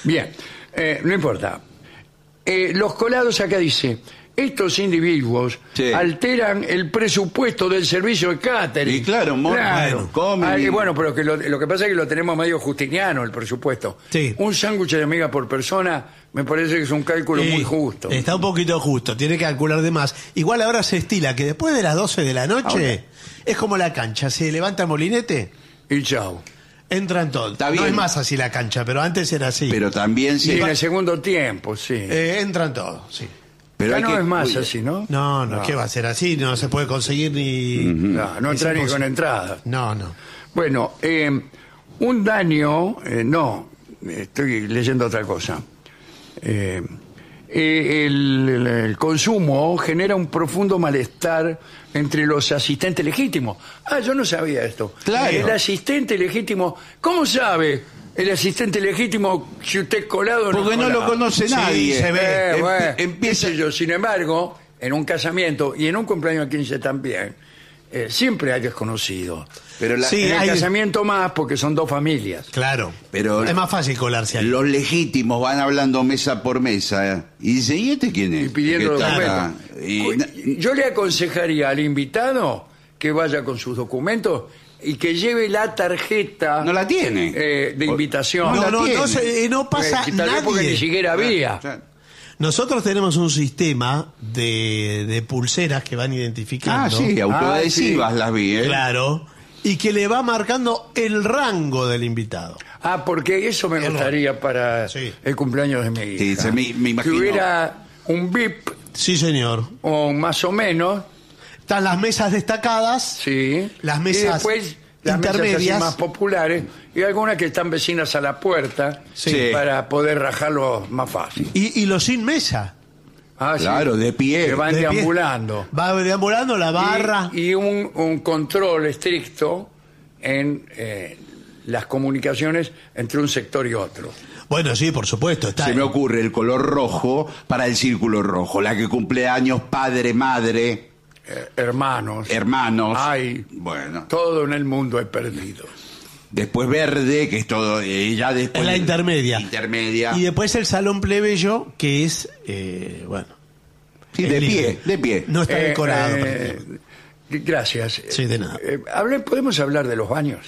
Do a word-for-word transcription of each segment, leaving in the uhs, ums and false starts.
Bien, eh, no importa. Eh, los colados acá dice, estos individuos Sí. alteran el presupuesto del servicio de catering. Y claro, mo- bueno, comen Ah, y y- bueno, pero que lo, lo que pasa es que lo tenemos medio justiniano el presupuesto. Sí. Un sándwich de miga por persona me parece que es un cálculo Sí, muy justo. Está un poquito justo, tiene que calcular de más. Igual ahora se estila que después de las doce de la noche Ahora. es como la cancha, se levanta el molinete, Y chao. entran todos. Está No bien. es más así la cancha, pero antes era así. Pero también Y se... en el segundo tiempo, sí. Eh, entran todos, sí. pero Ya hay no que- es más Uy, así, ¿no? No, no, ¿qué va a ser así? No se puede conseguir ni... No, no Es entra ni imposible. con entrada. No, no. Bueno, eh, un daño, eh, no, estoy leyendo otra cosa. Eh, eh, el, el- el consumo genera un profundo malestar entre los asistentes legítimos. Ah, yo no sabía esto. Claro. El asistente legítimo, ¿cómo sabe el asistente legítimo si usted es colado o no? Porque no lo colado? conoce Sí, nadie. se ve. Eh, Em- bueno, empieza... qué sé yo, sin embargo, en un casamiento y en un cumpleaños quince también, eh, siempre hay desconocidos. Pero la- Sí, En el hay- casamiento más porque son dos familias. Claro, Pero- es más fácil colarse ahí. Los legítimos van hablando mesa por mesa eh, y dicen, ¿y este quién es? Y pidiendo Que está documentos. acá. Y na- Yo le aconsejaría al invitado que vaya con sus documentos y que lleve la tarjeta no la tiene. eh, de invitación. No No, la no, tiene. no, se- eh, no pasa Eh, tal vez porque nadie. ni siquiera había. O sea, Nosotros tenemos un sistema de, de pulseras que van identificando. ah, sí, autoadhesivas Ah, sí. las vi, ¿eh? Claro. Y que le va marcando el rango del invitado. Ah, porque eso me El- gustaría para Sí. el cumpleaños de mi hija. Sí, se me- me imagino. Que hubiera un V I P Sí, señor. o más o menos, Están las mesas destacadas. sí. Las mesas y después las mesas así intermedias. más populares y algunas que están vecinas a la puerta Sí. para poder rajarlo más fácil. Y, y los sin mesa. Ah, sí. Claro, de pie. Que van De pie. deambulando. Va deambulando la barra. Y, y un, un control estricto en eh, las comunicaciones entre un sector y otro. Bueno, sí, por supuesto. Está Se me ocurre el color rojo para el círculo rojo. La que cumple años, padre, madre, Eh, hermanos. hermanos. Hay Bueno. todo en el mundo hay perdido. Después verde, que es todo. eh, ya después. es la intermedia. Intermedia. Y después el salón plebeyo, que es, eh, bueno. Sí, es de libre. pie, de pie. No está Eh, decorado. eh, por ejemplo. gracias. Sí, de nada. Eh, hable- ¿Podemos hablar de los baños?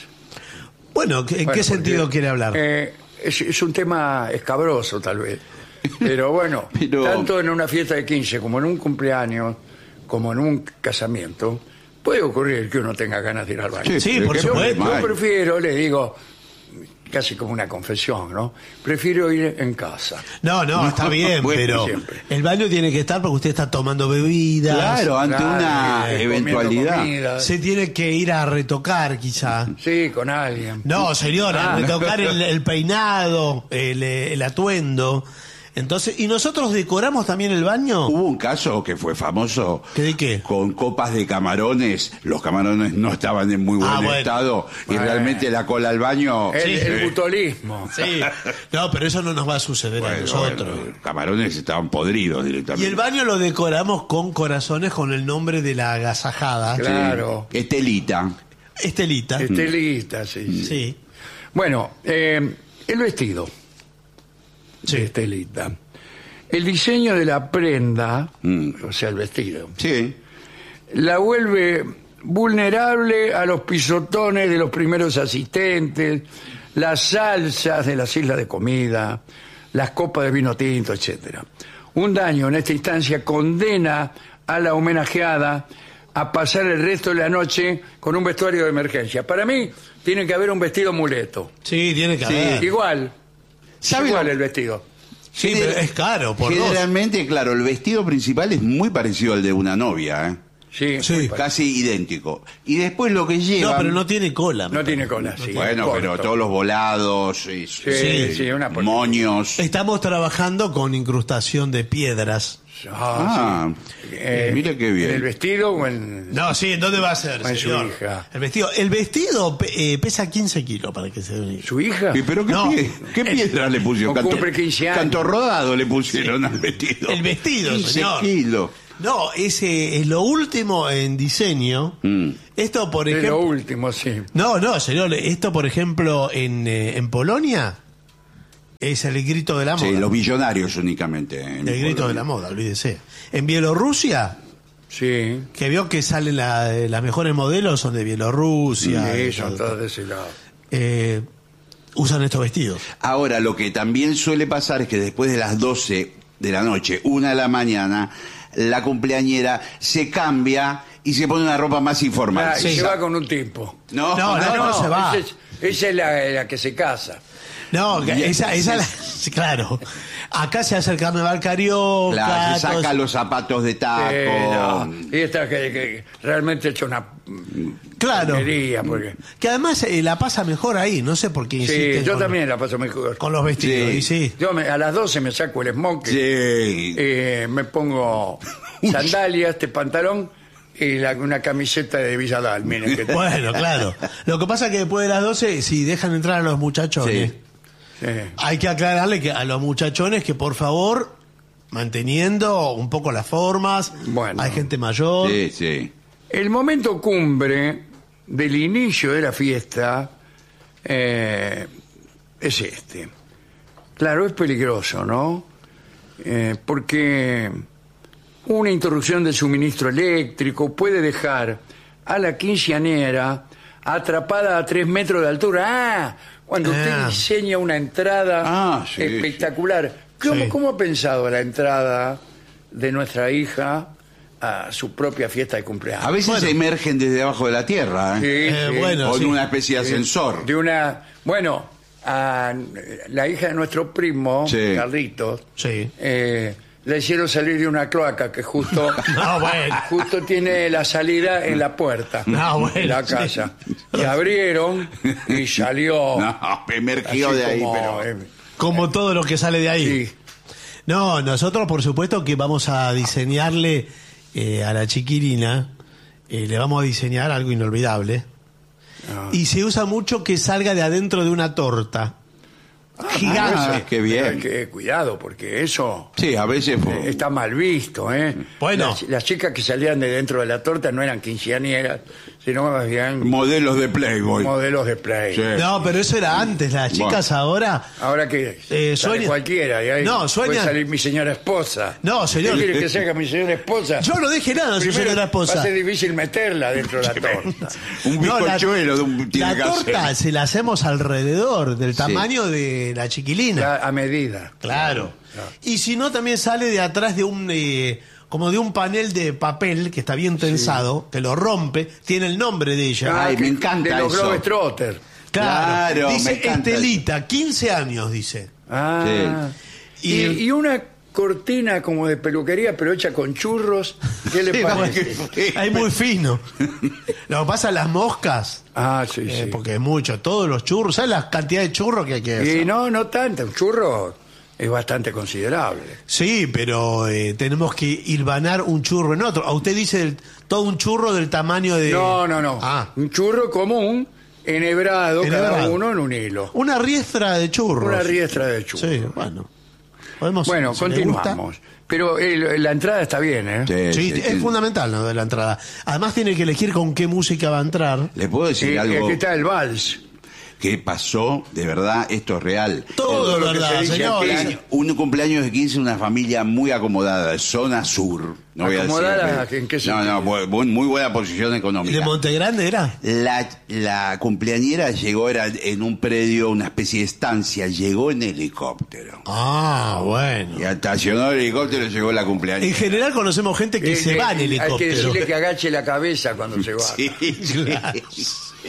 Bueno, ¿en Bueno, qué sentido porque, quiere hablar? eh, es, es un tema escabroso, tal vez. Pero bueno, Pero- tanto en una fiesta de quince como en un cumpleaños, como en un casamiento, puede ocurrir que uno tenga ganas de ir al baño. Sí, pero por qué supuesto. problema Yo hay. prefiero, le digo, casi como una confesión, ¿no? Prefiero ir en casa. No, no, está bien, Bueno, pero siempre. el baño tiene que estar porque usted está tomando bebidas. Claro, ante Claro, una eh, comiendo eventualidad. comida. Se tiene que ir a retocar, quizá. Sí, con alguien. No, señora, Ah. retocar el, el peinado, el, eh, el atuendo. Entonces, ¿y nosotros decoramos también el baño? Hubo un caso que fue famoso. ¿Qué de qué? Con copas de camarones. Los camarones no estaban en muy buen Ah, bueno. estado. Y Bueno. realmente la cola al baño. El, Sí. el butolismo. Sí. No, pero eso no nos va a suceder a Bueno, nosotros. bueno, los camarones estaban podridos directamente. Y el baño lo decoramos con corazones con el nombre de la agasajada. Sí. Claro. Estelita. Estelita. Estelita, sí. sí. Sí. Bueno, eh, el vestido. Sí. de Estelita. El diseño de la prenda, Mm. o sea, el vestido, Sí. la vuelve vulnerable a los pisotones de los primeros asistentes, las salsas de las islas de comida, las copas de vino tinto, etcétera. Un daño en esta instancia condena a la homenajeada a pasar el resto de la noche con un vestuario de emergencia. Para mí, tiene que haber un vestido muleto. Sí, tiene que haber. Igual. ¿Sabe igual lo- el vestido. Sí, General- pero es caro, por dos. Generalmente, claro, el vestido principal es muy parecido al de una novia, ¿eh? Sí, Sí. muy parecido. Casi idéntico. Y después lo que lleva. No, pero no tiene cola. No tiene cola, sí. Bueno, corto. pero todos los volados, y- Sí, sí, una porquería. moños. Estamos trabajando con incrustación de piedras. Ah, Ah, sí. Eh, mire qué bien. ¿En el vestido o en...? No, sí, ¿en dónde va a ser, Con su señor? hija. El vestido, el vestido pe- eh, pesa quince kilos, para que se den una idea. ¿Su hija? ¿Y pero qué, No. pie- qué piedra le pusieron? O cumple quince años. canto rodado le pusieron al vestido. El vestido, quince señor. kilos. No, ese es lo último en diseño. Mm. Esto, por Es lo ejemplo... último, sí. No, no, señor, esto, por ejemplo, en, eh, en Polonia Es el grito de la moda. Sí, los millonarios únicamente. en El grito Colombia. de la moda, olvídese. En Bielorrusia, Sí. que vio que salen la- las mejores modelos, son de Bielorrusia. Sí, de son todo. todos de ese lado. Eh, usan estos vestidos. Ahora, lo que también suele pasar es que después de las doce de la noche, una de la mañana, la cumpleañera se cambia y se pone una ropa más informal. Ah, y Sí. se va con un tipo. No, No, no, no, se va. Esa es, esa es la, la que se casa. No, que esa, esa la- sí, claro. Acá se hace el carnaval carioca. Claro, se saca todo- los zapatos de taco. Eh, no. Y esta que, que realmente ha hecho una Claro. porquería, porque Que además eh, la pasa mejor ahí, no sé por qué sí, insisten yo con, también la paso mejor. con los vestidos. Sí. Y sí. Yo me- a las doce me saco el smoking, Sí. eh, me pongo sandalias, este pantalón y la- una camiseta de Villadal. Miren que Bueno, claro. Lo que pasa es que después de las doce, si dejan entrar a los muchachones, Sí. Sí. hay que aclararle que a los muchachones que por favor, manteniendo un poco las formas, Bueno. hay gente mayor. Sí, sí. El momento cumbre del inicio de la fiesta eh, es este. Claro, es peligroso, ¿no? Eh, porque una interrupción del suministro eléctrico puede dejar a la quinceañera atrapada a tres metros de altura. ¡Ah! Cuando usted Ah. diseña una entrada Ah, sí, espectacular. ¿Cómo, Sí. ¿Cómo ha pensado la entrada de nuestra hija a su propia fiesta de cumpleaños? A veces Bueno. emergen desde abajo de la tierra, ¿eh? Sí, Eh, sí. bueno. o en sí. una especie de ascensor. De una. Bueno, a la hija de nuestro primo, Sí. Carlitos, Sí. eh, le hicieron salir de una cloaca que justo, No, bueno. justo tiene la salida en la puerta No, bueno, de la sí. casa. Y abrieron y salió. No, emergió así de ahí, como, pero... eh, Como todo lo que sale de ahí. sí. No, nosotros por supuesto que vamos a diseñarle eh, a la chiquilina, eh, le vamos a diseñar algo inolvidable. Ah. Y se usa mucho que salga de adentro de una torta. Gigante. Ah, qué bien. Hay que cuidado, porque eso Sí, a veces fue... eh, está mal visto, ¿eh? Bueno. Las, las chicas que salían de dentro de la torta no eran quinceañeras, sino más bien modelos de Playboy. modelos de play. Sí. No, pero eso era antes. Las chicas ahora. Ahora que Eh, sale sueña- cualquiera, y ahí No, puede sueña- salir mi señora esposa. No, señor. ¿Qué quiere que sea mi señora esposa? Yo no dije nada, su Primero, señora Va esposa. a ser difícil meterla dentro de la torta. Un No, la- bizcochuelo de un tiene La que torta hacer. se la hacemos alrededor del tamaño de la chiquilina. Ya a medida. Claro. Claro. Y si no, también sale de atrás de un eh, como de un panel de papel que está bien tensado, que lo rompe, tiene el nombre de ella. Ay, que- me encanta de los eso. Globetrotters. Claro. claro, me Dice encanta Estelita, quince años, dice. Ah. Sí. Y, Y- y una cortina como de peluquería, pero hecha con churros. ¿Qué le Sí, parece? no, es muy fino. Lo que pasa, las moscas, Ah, sí, eh, sí. porque es mucho, todos los churros, ¿sabes la cantidad de churros que hay que hacer? Y no, no tanto. Un churro es bastante considerable. Sí, pero eh, tenemos que hilvanar un churro en otro. A usted dice el- todo un churro del tamaño de... No, no, no. Ah, Un churro común, enhebrado, cada Enhebrado. uno en un hilo. una riestra de churros. Una riestra de churro. Sí, bueno. Podemos, Bueno, si le gusta. continuamos. Pero el- la entrada está bien, ¿eh? Sí, Sí, sí, es sí. fundamental lo de la entrada. Además tiene que elegir con qué música va a entrar. ¿Le puedo decir Y, y algo aquí está el vals. que pasó? De verdad, esto es real. Todo lo es que verdad, se dice señor. aquí. Un cumpleaños de quince, una familia muy acomodada, zona sur. No voy a decir. ¿Acomodada pero- en qué No, sentido? no, bu- bu- muy buena posición ¿De económica. Montegrande era? La, la cumpleañera llegó, era en un predio, una especie de estancia, llegó en helicóptero. Ah, bueno. Y estacionó el helicóptero y llegó la En cumpleañera. general conocemos gente que Eh, se eh, va en Hay que helicóptero. decirle que agache la cabeza cuando se va. Sí, Claro, sí.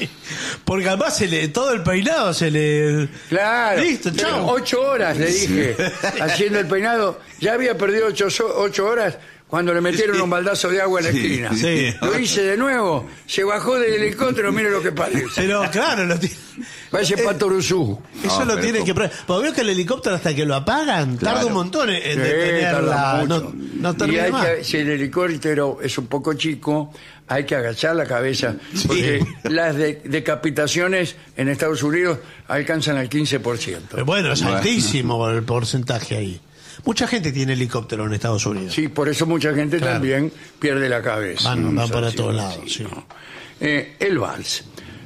Porque además se le, todo el peinado se le... Claro. Listo, Pero chao. Ocho horas, le dije, haciendo el peinado. Ya había perdido ocho, so- ocho horas cuando le metieron un baldazo de agua en la Sí. esquina. Sí. Lo hice de nuevo. Se bajó del helicóptero, mire lo que parece. Pero claro, lo tiene... Parece Pato Uruzú. Eso No, lo pero tiene ¿cómo? que... probar. Porque veo que el helicóptero hasta que lo apagan Claro. tarda un montón en Sí, detener tarda la... No, mucho. no y termina hay más. que, si el helicóptero es un poco chico, hay que agachar la cabeza. Porque las de- decapitaciones en Estados Unidos alcanzan al quince por ciento. Pero bueno, es Bueno. altísimo el porcentaje ahí. Mucha gente tiene helicóptero en Estados Unidos. Sí, por eso mucha gente Claro. también pierde la cabeza. Van- van Es para así, todos así, lados, sí. ¿no? Eh, el vals.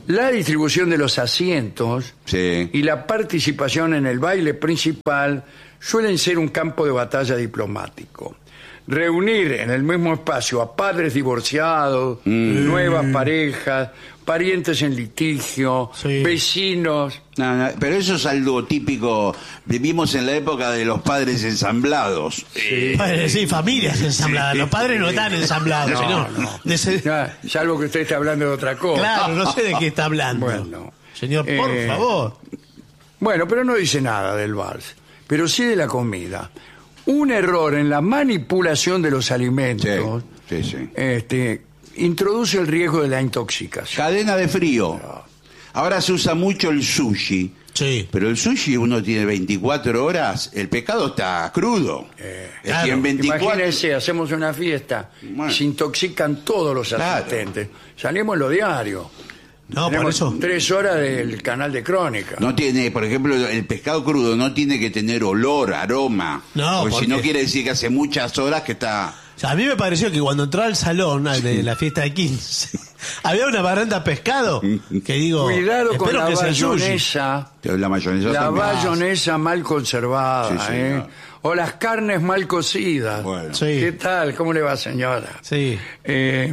la distribución de los asientos Sí. y la participación en el baile principal suelen ser un campo de batalla diplomático. Reunir en el mismo espacio a padres divorciados, Mm. nuevas parejas, parientes en litigio, Sí. vecinos. No, no, pero eso es algo típico. Vivimos en la época de los padres ensamblados. Sí. Padre, sí, familias ensambladas. Los padres no están ensamblados, No, sino no. de ese- Ya, salvo que usted esté hablando de otra cosa. Claro, no sé de qué está hablando. Bueno. Señor, por Eh, favor. Bueno, pero no dice nada del vals, pero sí de la comida. Un error en la manipulación de los alimentos Sí, sí, sí. este, introduce el riesgo de la intoxicación. Cadena de frío. Ahora se usa mucho el sushi. Sí. Pero el sushi uno tiene veinticuatro horas, el pescado está crudo. Eh, es claro. que en veinticuatro... Imagínense, hacemos una fiesta, Bueno. se intoxican todos los Claro. asistentes. Salimos en lo diario. No, por Tenemos eso. tres horas del canal de Crónica. No tiene, por ejemplo, el pescado crudo no tiene que tener olor, aroma. No, porque si porque- no quiere decir que hace muchas horas que está... O sea, a mí me pareció que cuando entró al salón al de la fiesta de quince, había una baranda pescado que digo, Cuidado con espero la que sea sushi. bayonesa. La mayonesa La también. bayonesa mal conservada, Sí, ¿eh? señor. O las carnes mal cocidas. Bueno. Sí. ¿Qué tal? ¿Cómo le va, señora? Sí. Eh,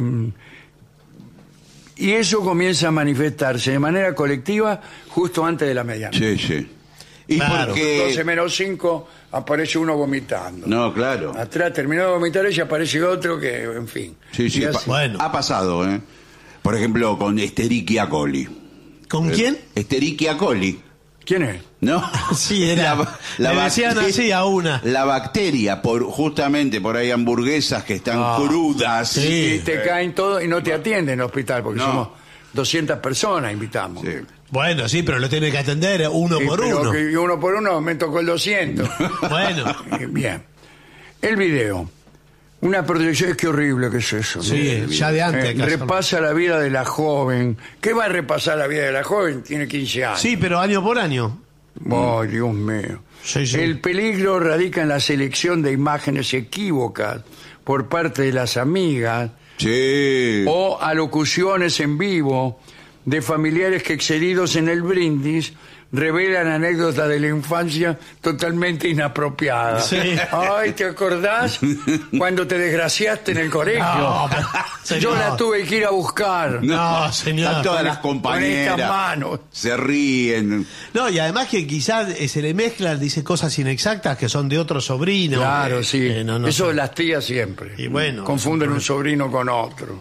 y eso comienza a manifestarse de manera colectiva justo antes de la medianoche. Sí, sí. Y Claro. porque... doce menos cinco aparece uno vomitando. No, claro. Atrás terminó de vomitar y aparece otro que, en fin. Sí, sí. Y pa- así. Bueno. Ha pasado, ¿eh? Por ejemplo, con Escherichia coli. ¿Con quién? Escherichia coli. ¿Quién es? ¿No? Sí, era. Le decían bacteria- así a una. La bacteria, por justamente por ahí hamburguesas que están Ah, crudas. sí. Y te caen todos y no te atienden en el hospital porque No. somos doscientas personas, invitamos. Sí. Bueno, sí, pero lo tiene que atender uno Sí, por pero uno. que uno por uno me tocó el doscientos. Bueno, Eh, Bien. El video. Una proyección, es que horrible que es eso. ¿no? sí, ya de antes. Eh, hay que hacerlo. repasa la vida de la joven. ¿Qué va a repasar la vida de la joven? Tiene quince años. Sí, pero año por año. Oh, Dios mío. Sí, sí. El peligro radica en la selección de imágenes equívocas por parte de las amigas Sí. o alocuciones en vivo de familiares que, excedidos en el brindis, revelan anécdotas de la infancia totalmente inapropiadas. Sí. Ay, ¿te acordás cuando te desgraciaste en el colegio? No, pero, Yo señor. la tuve que ir a buscar. No, señor. Están todas las Con compañeras. estas manos. Se ríen. No, y además que quizás eh, se le mezclan, dice cosas inexactas que son de otro sobrino. Claro, Eh, sí. eh, no, no Eso sé. las tías siempre. Y bueno, Confunden eso- un sobrino con otro.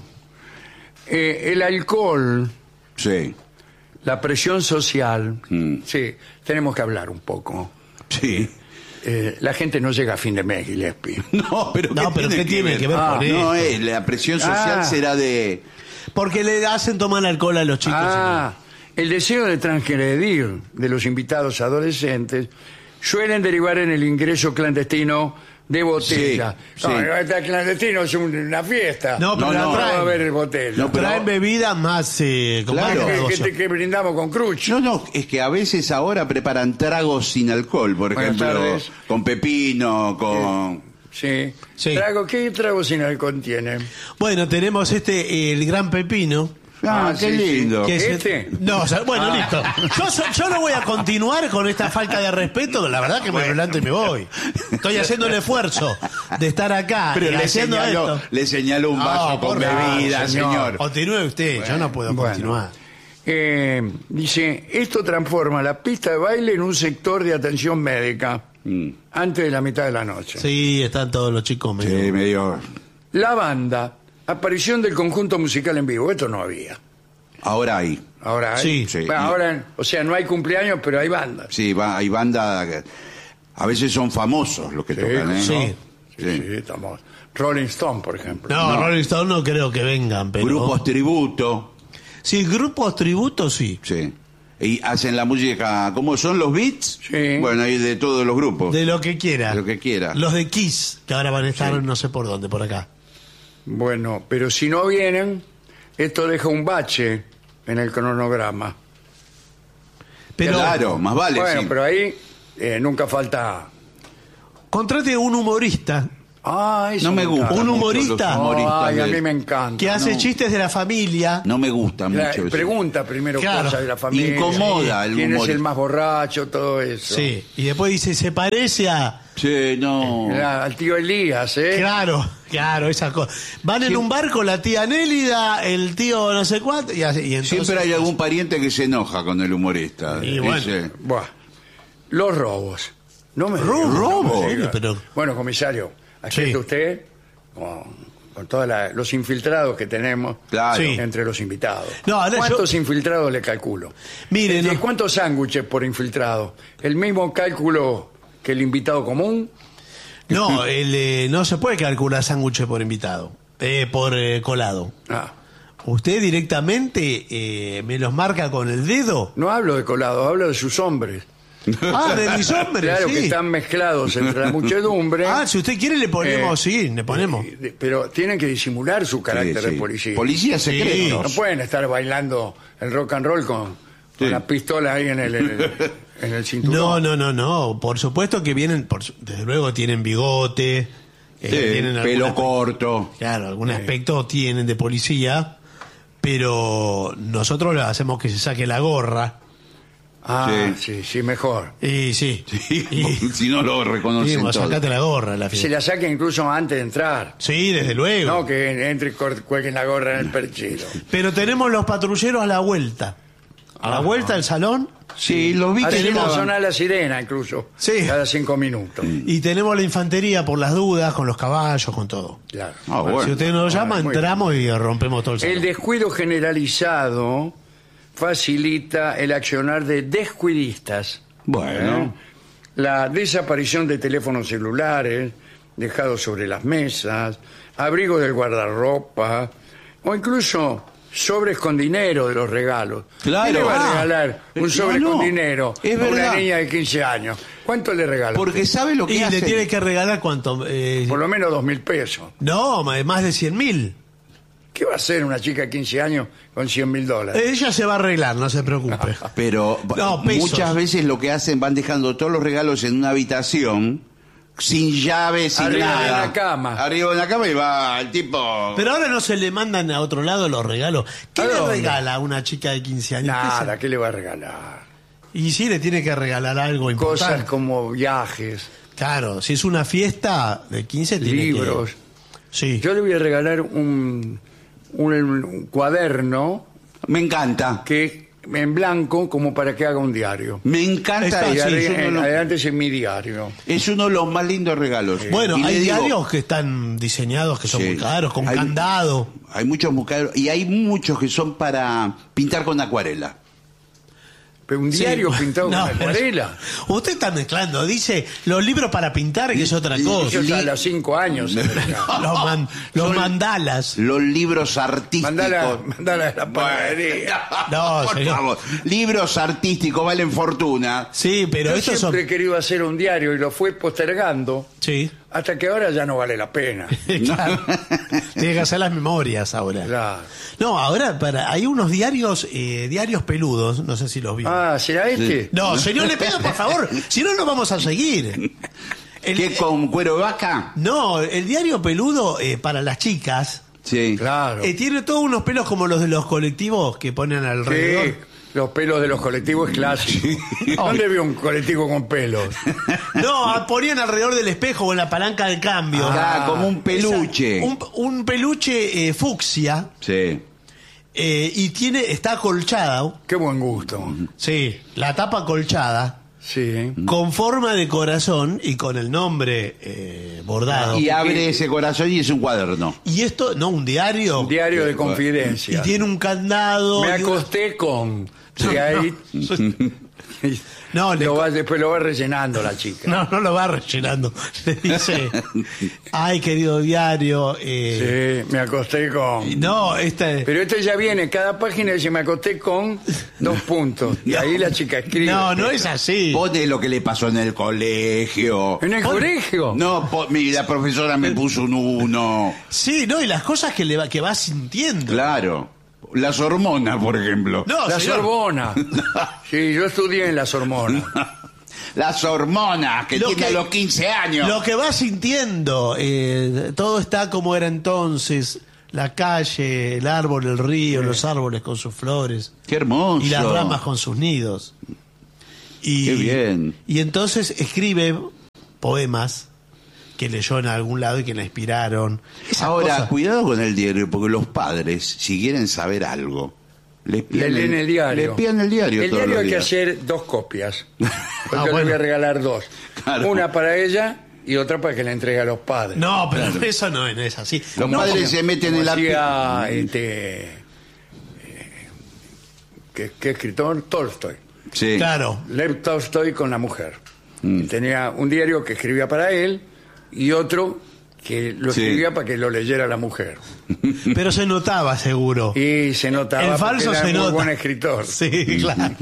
Eh, el alcohol, Sí. la presión social. Mm. Sí, tenemos que hablar un poco. Sí. Eh, la gente no llega a fin de mes, Gillespie. No, pero No, pero ¿qué tiene que ver Ah, con No, esto? es, la presión social Ah. será de... Porque le hacen tomar alcohol a los chicos. Ah, el deseo de transgredir de los invitados adolescentes suelen derivar en el ingreso clandestino de botella. Sí, no, sí. no está clandestino, es un- una fiesta. No, pero No, la no, va a traen. haber botella. No, pero- Traen bebidas más eh, con Claro. más que, negocio. que- que brindamos con cruch. No, no, es que a veces ahora preparan tragos sin alcohol, por Buenas ejemplo, tardes. con pepino, con... Sí. Sí. Trago, ¿qué trago sin alcohol tiene? Bueno, tenemos este, eh, el gran pepino. Ah, Ah, qué sí, sí. lindo. que es- ¿Este? No, o sea, bueno, Ah. listo. Yo, so- yo no voy a continuar con esta falta de respeto. La verdad que me adelanto y me voy. Estoy haciendo el esfuerzo de estar acá Pero y le haciendo señaló, esto. le señaló un No, vaso con por favor, bebida, señor. señor. Continúe usted, yo no puedo Bueno. continuar. Eh, dice, esto transforma la pista de baile en un sector de atención médica Mm. antes de la mitad de la noche. Sí, están todos los chicos medio. Sí, medio... La banda, aparición del conjunto musical en vivo, esto no había. Ahora hay. Ahora hay. Sí, sí. Bueno, ahora, o sea, no hay cumpleaños, pero hay bandas. Sí, va, hay bandas que a veces son famosos los que Sí, tocan, ¿eh? sí. Sí, Sí. sí, estamos. Rolling Stone, por ejemplo. No, No. Rolling Stone no creo que vengan, pero... Grupos tributo, Sí, grupos tributo sí. sí. Y hacen la música, ¿cómo son los beats? Sí. Bueno, hay de todos los grupos. De lo que quiera. De lo que quiera. Los de Kiss, que ahora van a estar no sé por dónde, por acá. Bueno, pero si no vienen, esto deja un bache en el cronograma. Pero Claro, más vale, bueno, sí. pero ahí eh, nunca falta. contrate un humorista Ah, eso No me gusta. Un mucho humorista. los humoristas Ay, a de- mí me encanta. Que hace no. chistes de la familia. No me gusta mucho La- eso. pregunta primero Claro. cosas de la familia. Incomoda el ¿Quién es humorista. el más borracho? Todo eso. Sí. Y después dice, se parece a... Sí, no. La- al tío Elías, ¿eh? Claro, claro, esa cosa. Van en Sí. un barco la tía Nélida, el tío no sé cuánto, y, así, y entonces... Siempre hay algún pariente que se enoja con el humorista. Y bueno. Dice, Buah. Los robos. No me ¿Robo? diga, no me ¿Robo? diga. Pero- Bueno, comisario, aquí Sí. está usted con, con todos los infiltrados que tenemos Claro. Sí. entre los invitados. No, ahora ¿Cuántos yo- infiltrados le calculo? Mire, ¿Y no- cuántos sándwiches por infiltrado? ¿El mismo cálculo que el invitado común? No, el, eh, no se puede calcular sándwiches por invitado, eh, por eh, colado. Ah, Usted directamente eh, me los marca con el dedo. no hablo de colado, hablo de sus hombres. Ah, de mis hombres, Claro sí. que están mezclados entre la muchedumbre. Ah, si usted quiere le ponemos, Eh, sí, le ponemos. Eh, de- Pero tienen que disimular su carácter sí, de sí. policía. Policía Sí. secreto. No pueden estar bailando el rock and roll con, con Sí. la pistola ahí en el, en el, en el cinturón. No, no, no, no. Por supuesto que vienen, por su- desde luego tienen bigote, eh, Sí, tienen pelo alguna- corto. Claro, algún aspecto tienen de policía, pero nosotros le hacemos que se saque la gorra. Ah, Sí. sí, sí, mejor. Y sí. Sí, Y- si no lo y reconocen dijimos, todo. sacate la gorra a la Se fiesta. la saquen incluso antes de entrar. Sí, desde luego. No que entre y cor- cuelguen la gorra en el perchero. Pero tenemos los patrulleros a la vuelta. A la Ah. vuelta al salón. Sí, los vi que Hacemos llegaban. sonar la sirena incluso. Sí. Cada cinco minutos. Y tenemos la infantería por las dudas, con los caballos, con todo. Claro. Ah, bueno. Si usted nos llama, Ah, muy entramos y rompemos todo el salón. El descuido generalizado facilita el accionar de descuidistas. Bueno. ¿Eh? La desaparición de teléfonos celulares dejados sobre las mesas, abrigo del guardarropa o incluso sobres con dinero de los regalos. Claro. ¿Quién le va a Ah, regalar un no, sobre no, con dinero es a una verdad. niña de quince años? ¿Cuánto le regala? Porque sabe lo que Y le hace. tiene que regalar cuánto. Eh, Por lo menos dos mil pesos. no, ma- más de cien mil. ¿Qué va a hacer una chica de quince años con cien mil dólares? Ella se va a arreglar, no se preocupe. Pero No, pesos. muchas veces lo que hacen van dejando todos los regalos en una habitación sin llave, sin Arriba nada. de la cama. Arriba de la cama y va el tipo. Pero ahora no se le mandan a otro lado los regalos. ¿Qué ¿A le dónde? regala a una chica de quince años? ¿Qué Nada, se- ¿qué le va a regalar? Y sí, le tiene que regalar algo Cosas importante. como viajes, Claro, si es una fiesta de quince, tiene libros. que... Sí. Yo le voy a regalar un, un, un cuaderno Me encanta. que en blanco como para que haga un diario. Me encanta Está, Y eso. sí, arre- es, uno de en- los, adelante es en mi diario. es uno de los más lindos regalos. Bueno, Y le hay digo, diarios que están diseñados, que son Sí. muy caros, con Hay- candado. Hay muchos muy caros y hay muchos que son para pintar con acuarela. Pero un Sí. diario pintado No, con pero- acuarela. Usted está mezclando, dice los libros para pintar, que es otra Y- cosa. Yo ya a los cinco años. se me regala. Los, man- los Son- mandalas. Los libros artísticos. Mandala, mandala a la panadería. No, por señor. favor. Libros artísticos valen fortuna. Sí, pero Yo estos son... siempre he querido hacer un diario y lo fue postergando Sí. hasta que ahora ya no vale la pena. Claro. Tiene que hacer las memorias ahora. Claro. No, ahora para, hay unos diarios, eh, diarios peludos, no sé si los vi. Ah, ¿será este? No, señor, le pido por favor, si no, no vamos a seguir. El- ¿Qué con cuero de vaca? no, el diario peludo eh, para las chicas Sí. Claro. eh, tiene todos unos pelos como los de los colectivos que ponen alrededor. Sí, los pelos de los colectivos es clásico. ¿Dónde vio un colectivo con pelos? No, ponían alrededor del espejo o en la palanca de cambio. Ah, como un peluche. Esa- un, un peluche eh, fucsia Sí. eh, y tiene está acolchada. Qué buen gusto. Sí, la tapa acolchada. Sí. Con forma de corazón y con el nombre eh, bordado. Y Y, abre ese corazón y es un cuaderno. esto, no, un diario. Un diario de Y confidencia. tiene un candado. Me y una- acosté con... Y ahí... No, le- Lo va- después lo va rellenando la chica. No, no lo va rellenando. Le dice, ay, querido diario. eh, Sí, me acosté con... No, este... Pero este ya viene, cada página dice me acosté con dos puntos. Y ahí la chica escribe. No, no es así. Pone lo que le pasó en el colegio. ¿En el colegio? No, po- mi- la profesora me puso un uno. Sí, no, y las cosas que le va, que va sintiendo. Claro. Las hormonas, por ejemplo. No, La señor. Sorbona. Sí, yo estudié en la Sorbona. las hormonas que Lo tiene que- a los quince años. Lo que va sintiendo, eh, todo está como era entonces, la calle, el árbol, el río, los árboles con sus flores Qué hermoso. y las ramas con sus nidos. Y, Qué bien. Y entonces escribe poemas que leyó en algún lado y que le inspiraron. Esas Ahora, cosas. cuidado con el diario, porque los padres, si quieren saber algo, les Le piden leen el diario. Les piden el diario El todos diario los hay que días. hacer dos copias. Porque Ah, yo le bueno. voy a regalar dos. Claro. Una para ella y otra para que la entregue a los padres. No, pero eso no es así. Los No, padres porque- se meten Como en la... hacía, este, eh, ¿qué, qué escritor? Tolstoy. Sí. Claro. Lev Tolstoy con la mujer. Mm. Y tenía un diario que escribía para él y otro que lo Sí. escribía para que lo leyera la mujer. Pero se notaba seguro. Y se notaba El porque falso era se muy nota. buen escritor. Sí, claro.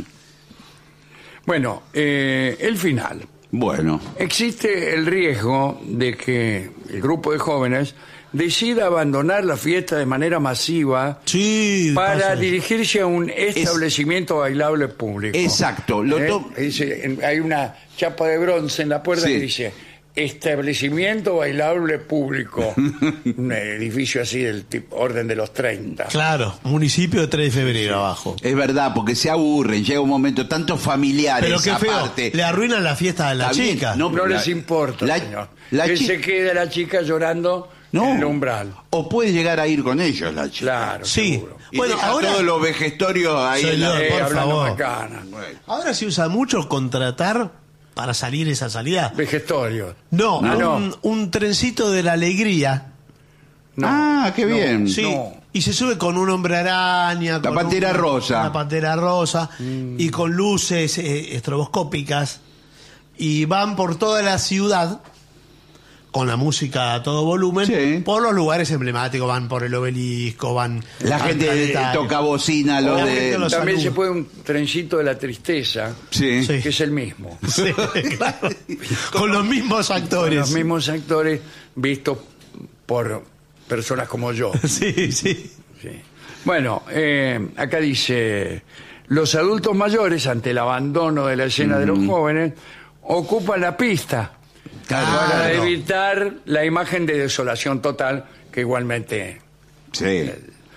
Bueno, eh, el final. Bueno, Existe el riesgo de que el grupo de jóvenes decida abandonar la fiesta de manera masiva Sí, para pasa. dirigirse a un establecimiento bailable público. Exacto, lo ¿Eh? to- Dice, en- hay una chapa de bronce en la puerta Sí. que dice establecimiento bailable público. Un edificio así del tipo orden de los treinta. Claro, municipio de tres de febrero abajo. es verdad, porque se aburren, llega un momento, tantos familiares Pero qué feo, aparte. le arruinan la fiesta a la Está bien, chica. no, No La- les importa, la- señor. la que chi- se quede la chica llorando No. en el umbral. O puede llegar a ir con ellos la chica. Claro, Sí. seguro. Y Bueno, deja ahora- todos los vejestorios ahí en la... Señor, Eh, por hablando favor. macana. Ahora se usa mucho contratar para salir esa salida. Vegestorio. No, Ah, no. un, un trencito de la alegría. No, ah, qué no. bien. Sí. No. Y se sube con un hombre araña. La con pantera un- rosa. Una pantera rosa. Mm. Y con luces eh, estroboscópicas. Y van por toda la ciudad con la música a todo volumen. Sí. Por los lugares emblemáticos. Van por el obelisco, van... La al gente planetario. toca bocina, lo La de... gente los También saluda. se puede un trencito de la tristeza, Sí. Sí. que es el mismo. Sí, claro. Con los mismos Con actores. los mismos actores vistos por personas como yo. Sí, sí. Sí. Bueno, eh, acá dice, los adultos mayores, ante el abandono de la escena de los jóvenes, ocupan la pista para Claro. evitar la imagen de desolación total, que igualmente Sí.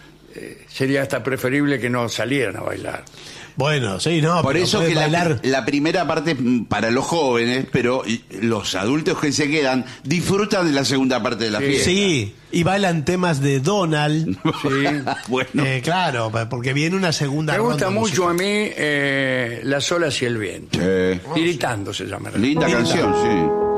sería hasta preferible que no salieran a bailar. Bueno, sí, no. Por pero eso pueden que la, bailar. la primera parte es mm, para los jóvenes, pero y- los adultos que se quedan disfrutan de la segunda parte de la Sí. fiesta. Sí, y bailan temas de Donald. Sí. Bueno, Eh, claro, pa- porque viene una segunda Me gusta ronda mucho a musical. mí eh, Las olas y el viento. sí. Tiritando se llama. Linda Linda. canción, sí.